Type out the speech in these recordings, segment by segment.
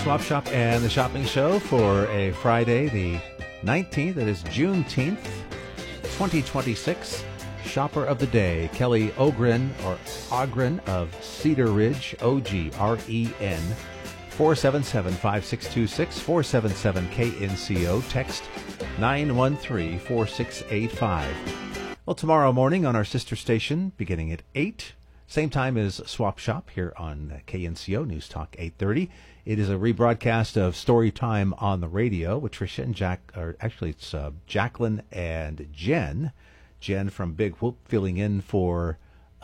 Swap Shop and the Shopping Show for a Friday, the 19th. That is Juneteenth, 2026. Shopper of the Day, Kelly Ogren, or Ogren of Cedar Ridge, O-G-R-E-N, 477-5626, 477-KNCO, text 913-4685. Well, tomorrow morning on our sister station, beginning at 8, same time as Swap Shop here on KNCO News Talk 830. It is a rebroadcast of Story Time on the Radio with Tricia and it's Jacqueline and Jen. Jen from Big Whoop filling in for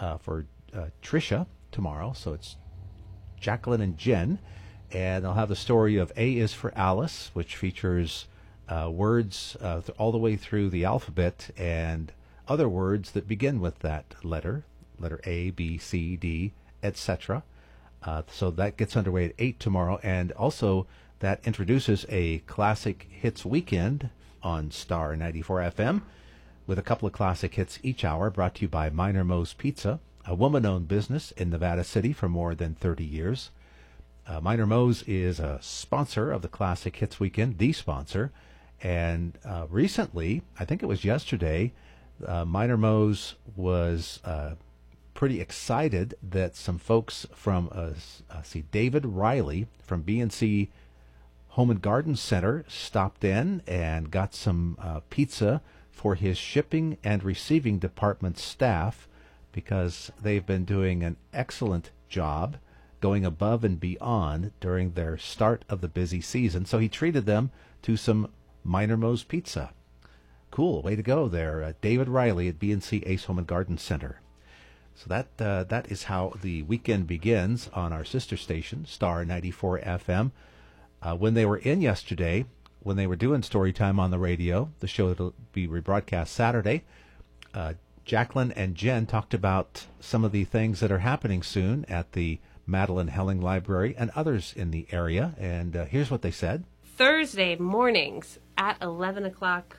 Tricia tomorrow. So it's Jacqueline and Jen. And they'll have the story of A is for Alice, which features words all the way through the alphabet and other words that begin with that letter A, B, C, D, etc. So that gets underway at 8 tomorrow. And also that introduces a Classic Hits Weekend on Star 94 FM with a couple of classic hits each hour, brought to you by Minor Moe's Pizza, a woman-owned business in Nevada City for more than 30 years. Minor Moe's is a sponsor of the Classic Hits Weekend, the sponsor. And recently, I think it was yesterday, Minor Moe's was pretty excited that some folks from, David Riley from B&C Home and Garden Center stopped in and got some pizza for his shipping and receiving department staff, because they've been doing an excellent job going above and beyond during their start of the busy season. So he treated them to some Minor Moe's Pizza. Cool, way to go there, David Riley at B&C Ace Home and Garden Center. So that is how the weekend begins on our sister station, Star 94 FM. When they were in yesterday, when they were doing Story Time on the Radio, the show that will be rebroadcast Saturday, Jacqueline and Jen talked about some of the things that are happening soon at the Madeline Helling Library and others in the area. And here's what they said. Thursday mornings at 11 o'clock,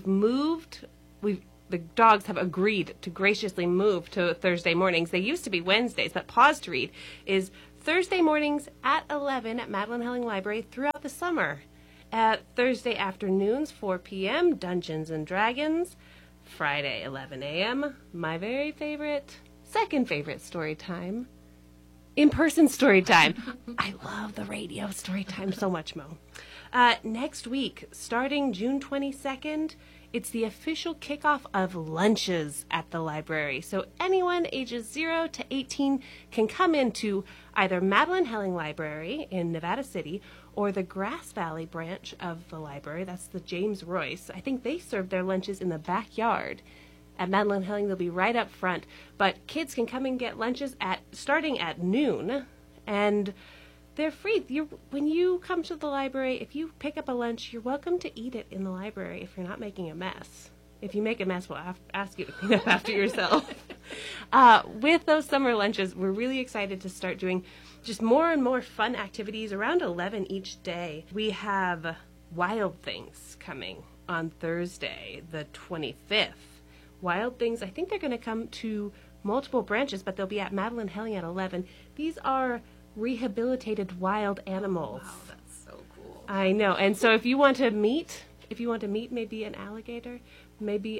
the dogs have agreed to graciously move to Thursday mornings. They used to be Wednesdays, but Pause to Read is Thursday mornings at 11 at Madeline Helling Library throughout the summer. At Thursday afternoons, 4 p.m., Dungeons and Dragons. Friday, 11 a.m., my very favorite, second favorite story time, in-person story time. I love the radio story time so much, Mo. Next week, starting June 22nd, it's the official kickoff of lunches at the library. So anyone ages 0 to 18 can come into either Madeline Helling Library in Nevada City or the Grass Valley branch of the library. That's the James Royce. I think they serve their lunches in the backyard. At Madeline Helling, they'll be right up front. But kids can come and get lunches starting at noon, and they're free. When you come to the library, if you pick up a lunch, you're welcome to eat it in the library if you're not making a mess. If you make a mess, we'll ask you to clean up after yourself. With those summer lunches, we're really excited to start doing just more and more fun activities around 11 each day. We have Wild Things coming on Thursday, the 25th. Wild Things, I think they're going to come to multiple branches, but they'll be at Madeline Helling at 11. These are rehabilitated wild animals. Wow, that's so cool. I know. And so if you want to meet maybe an alligator, maybe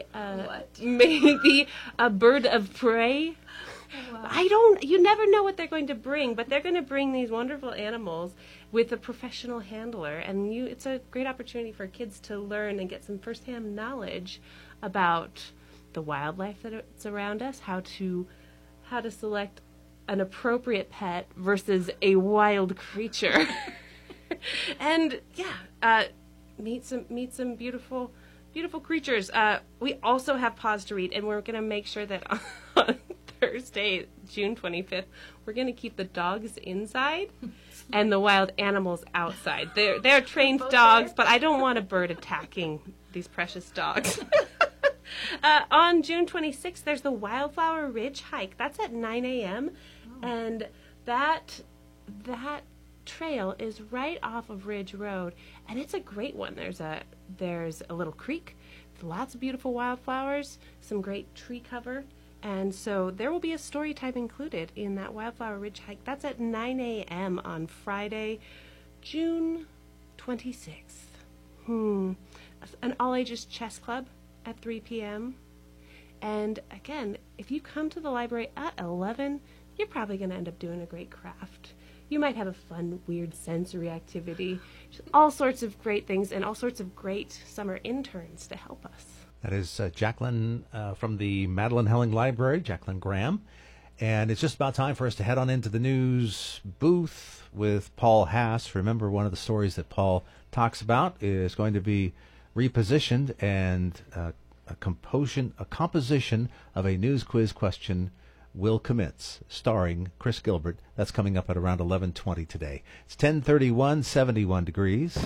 a bird of prey. Wow. You never know what they're going to bring, but they're going to bring these wonderful animals with a professional handler, and it's a great opportunity for kids to learn and get some firsthand knowledge about the wildlife that's around us, how to select an appropriate pet versus a wild creature. And meet some beautiful creatures. We also have Pause to Read, and we're going to make sure that on Thursday, June 25th, we're going to keep the dogs inside and the wild animals outside. They're trained dogs, but I don't want a bird attacking these precious dogs. On June 26th, there's the Wildflower Ridge Hike. That's at 9 a.m., and that trail is right off of Ridge Road, and it's a great one. There's a little creek, lots of beautiful wildflowers, some great tree cover, and so there will be a story time included in that Wildflower Ridge Hike. That's at 9 a.m. on Friday, June 26th. An all-ages chess club at 3 p.m. And again, if you come to the library at 11, you're probably going to end up doing a great craft. You might have a fun, weird sensory activity. Just all sorts of great things and all sorts of great summer interns to help us. That is Jacqueline from the Madeline Helling Library, Jacqueline Graham. And it's just about time for us to head on into the news booth with Paul Haas. Remember, one of the stories that Paul talks about is going to be repositioned, and a composition of a news quiz question will commence, starring Chris Gilbert. That's coming up at around 11:20 today. It's 10:31, 71 degrees.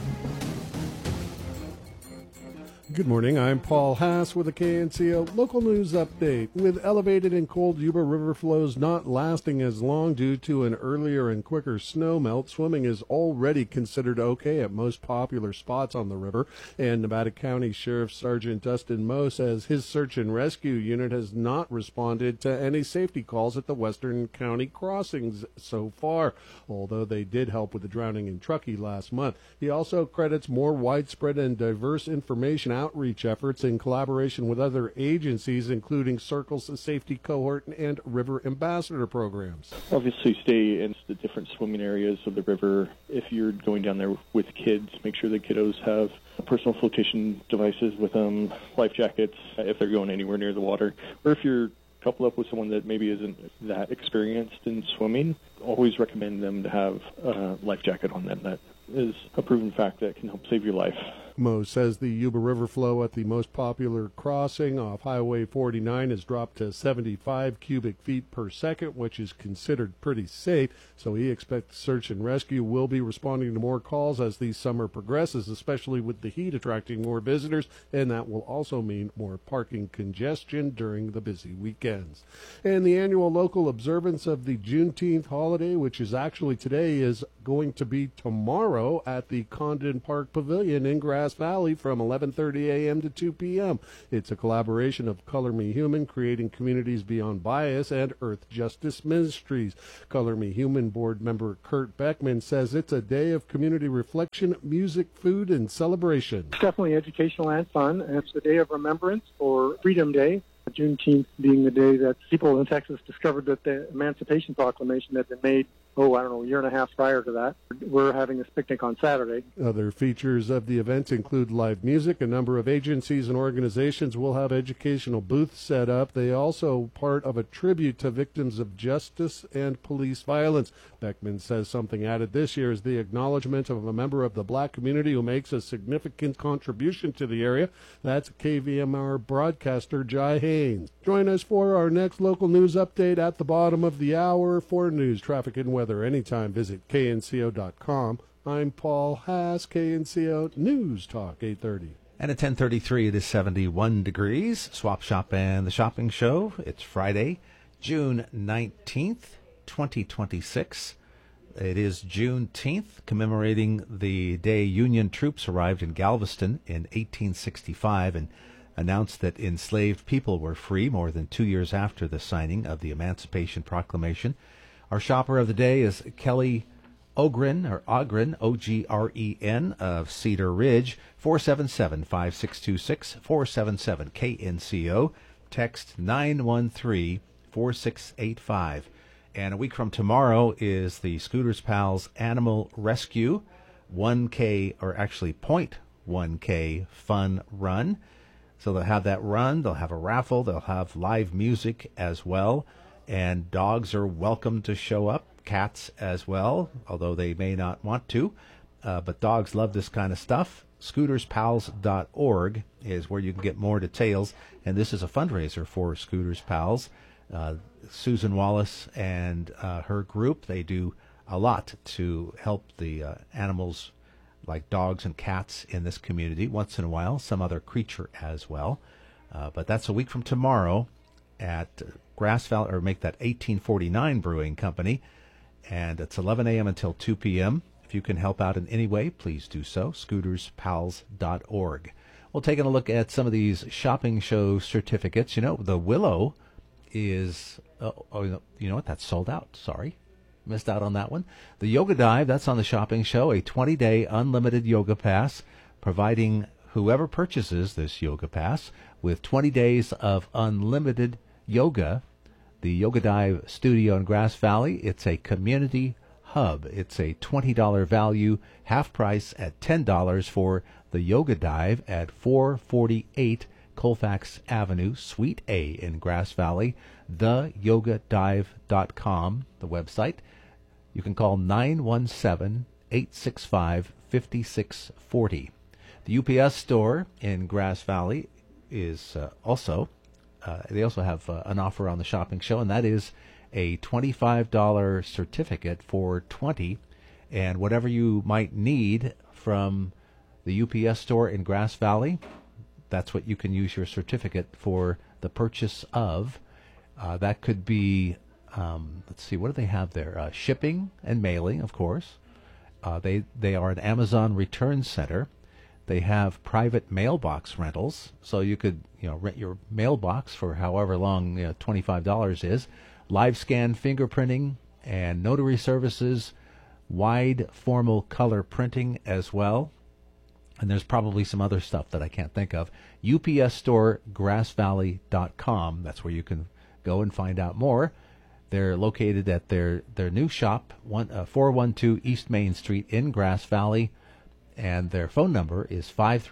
Good morning, I'm Paul Haas with a KNCO local news update. With elevated and cold Yuba River flows not lasting as long due to an earlier and quicker snow melt, swimming is already considered okay at most popular spots on the river. And Nevada County Sheriff Sergeant Dustin Moe says his search and rescue unit has not responded to any safety calls at the Western County crossings so far, although they did help with the drowning in Truckee last month. He also credits more widespread and diverse information outreach efforts in collaboration with other agencies, including Circle's Safety Cohort and River Ambassador programs. Obviously, stay in the different swimming areas of the river. If you're going down there with kids, make sure the kiddos have personal flotation devices with them, life jackets if they're going anywhere near the water. Or if you're coupled up with someone that maybe isn't that experienced in swimming, always recommend them to have a life jacket on them. That is a proven fact that can help save your life. Moe says the Yuba River flow at the most popular crossing off Highway 49 has dropped to 75 cubic feet per second, which is considered pretty safe, so he expects search and rescue will be responding to more calls as the summer progresses, especially with the heat attracting more visitors, and that will also mean more parking congestion during the busy weekends. And the annual local observance of the Juneteenth holiday, which is actually today, is going to be tomorrow at the Condon Park Pavilion in Grass Valley from 11:30 a.m. to 2 p.m. It's a collaboration of Color Me Human, Creating Communities Beyond Bias, and Earth Justice Ministries. Color Me Human board member Kurt Beckman says it's a day of community reflection, music, food, and celebration. It's definitely educational and fun, and it's a day of remembrance for Freedom Day. Juneteenth being the day that people in Texas discovered that the Emancipation Proclamation had been made, a year and a half prior to that. We're having this picnic on Saturday. Other features of the event include live music. A number of agencies and organizations will have educational booths set up. They also part of a tribute to victims of justice and police violence. Beckman says something added this year is the acknowledgement of a member of the black community who makes a significant contribution to the area. That's KVMR broadcaster Jai Haynes. Join us for our next local news update at the bottom of the hour. For news, traffic, and weather anytime, visit knco.com. I'm Paul Haas, KNCO News Talk 830. And at 10:33, it is 71 degrees. Swap Shop and the Shopping Show. It's Friday, June 19th, 2026. It is Juneteenth, commemorating the day Union troops arrived in Galveston in 1865 and announced that enslaved people were free more than 2 years after the signing of the Emancipation Proclamation. Our shopper of the day is Kelly Ogren, O-G-R-E-N, of Cedar Ridge, 477-5626, 477-KNCO, text 913-4685. And a week from tomorrow is the Scooters Pals Animal Rescue 1K, or actually 0.1K fun run. So they'll have that run, they'll have a raffle, they'll have live music as well. And dogs are welcome to show up, cats as well, although they may not want to. But dogs love this kind of stuff. ScootersPals.org is where you can get more details. And this is a fundraiser for Scooters Pals. Susan Wallace and her group, they do a lot to help the animals like dogs and cats in this community. Once in a while, some other creature as well. But that's a week from tomorrow at Grass Valley, or make that 1849 Brewing Company, and it's 11 a.m. until 2 p.m. If you can help out in any way, please do so. ScootersPals.org. Well, taking a look at some of these shopping show certificates. You know, the Willow is, you know what? That's sold out. Sorry. Missed out on that one. The Yoga Dive, that's on the shopping show, a 20-day unlimited yoga pass, providing whoever purchases this yoga pass with 20 days of unlimited yoga. The Yoga Dive studio in Grass Valley, it's a community hub. It's a $20 value, half price at $10 for the Yoga Dive at 448 Colfax Avenue, Suite A in Grass Valley. TheYogaDive.com, the website. You can call 917-865-5640. The UPS store in Grass Valley is they also have an offer on the shopping show, and that is a $25 certificate for 20, and whatever you might need from the UPS store in Grass Valley, that's what you can use your certificate for the purchase of. That could be, let's see, what do they have there? Shipping and mailing, of course. They are an Amazon return center. They have private mailbox rentals, so you could rent your mailbox for however long $25 is. Live scan fingerprinting and notary services, wide formal color printing as well. And there's probably some other stuff that I can't think of. UPS Store, GrassValley.com. That's where you can go and find out more. They're located at their new shop, 412 East Main Street in Grass Valley. And their phone number is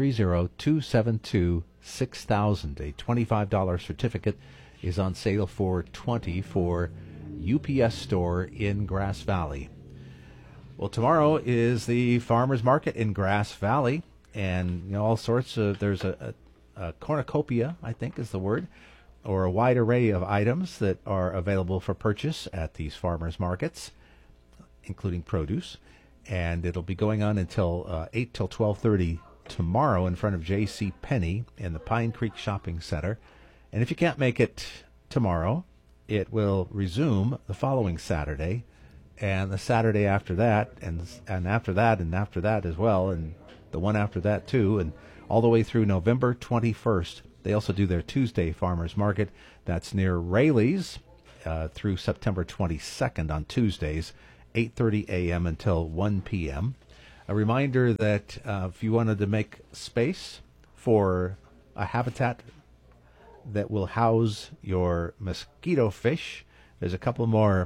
530-272-6000. A $25 certificate is on sale for 20 for UPS Store in Grass Valley. Well, tomorrow is the farmers market in Grass Valley, and all sorts of, there's a cornucopia, I think is the word, or a wide array of items that are available for purchase at these farmers markets, including produce. And it'll be going on until 8 till 12:30 tomorrow in front of J.C. Penney in the Pine Creek Shopping Center. And if you can't make it tomorrow, it will resume the following Saturday, and the Saturday after that, and after that, and after that as well, and the one after that too, and all the way through November 21st. They also do their Tuesday Farmers Market. That's near Rayleigh's through September 22nd on Tuesdays, 8:30 a.m. until 1 p.m. A reminder that if you wanted to make space for a habitat that will house your mosquito fish, there's a couple more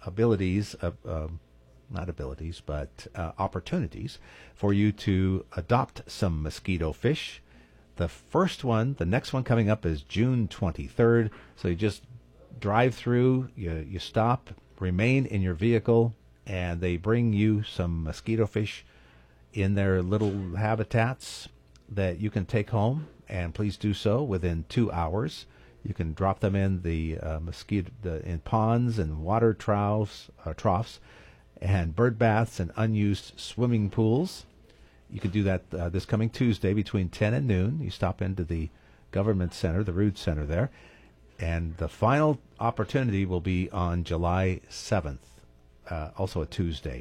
opportunities for you to adopt some mosquito fish. The next one coming up is June 23rd. So you just drive through, you stop, remain in your vehicle, and they bring you some mosquito fish in their little habitats that you can take home, and please do so within 2 hours. You can drop them in the in ponds and water troughs and bird baths and unused swimming pools. You can do that this coming Tuesday between 10 and noon. You stop into the Government Center, the Rood Center there. And the final opportunity will be on July 7th, also a Tuesday.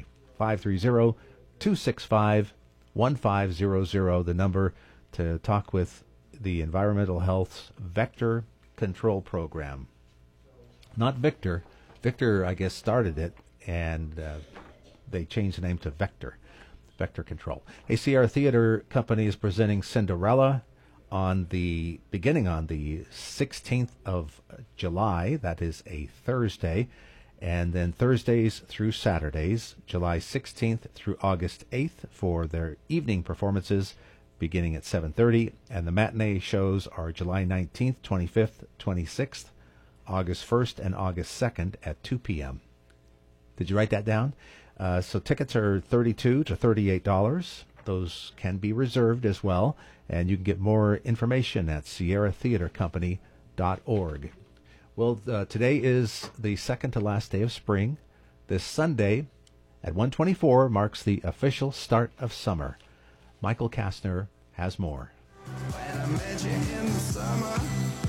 530-265-1500, the number to talk with the Environmental Health's Vector Control Program. Not Victor. Victor, I guess, started it, and they changed the name to Vector Control. A Sierra Theater Company is presenting Cinderella beginning on the 16th of July. That is a Thursday. And then Thursdays through Saturdays, July 16th through August 8th for their evening performances beginning at 7:30. And the matinee shows are July 19th, 25th, 26th, August 1st, and August 2nd at 2 p.m. Did you write that down? So tickets are $32 to $38. Those can be reserved as well. And you can get more information at sierratheatercompany.org. Well, today is the second to last day of spring. This Sunday at 1:24 marks the official start of summer. Michael Kastner has more. When I met you in the summer,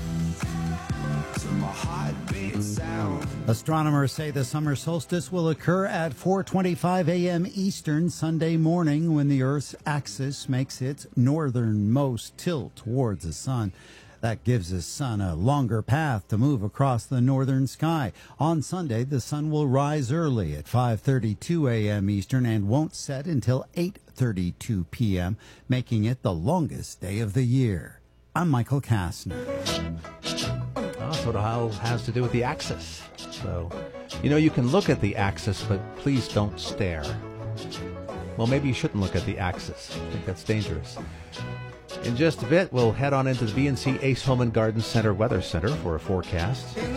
my heart beats sound. Astronomers say the summer solstice will occur at 4:25 a.m. Eastern Sunday morning when the Earth's axis makes its northernmost tilt towards the sun. That gives the sun a longer path to move across the northern sky. On Sunday, the sun will rise early at 5:32 a.m. Eastern and won't set until 8:32 p.m., making it the longest day of the year. I'm Michael Kastner. So it all has to do with the axis. So, you can look at the axis, but please don't stare. Well, maybe you shouldn't look at the axis. I think that's dangerous. In just a bit, we'll head on into the BNC Ace Home and Garden Center Weather Center for a forecast.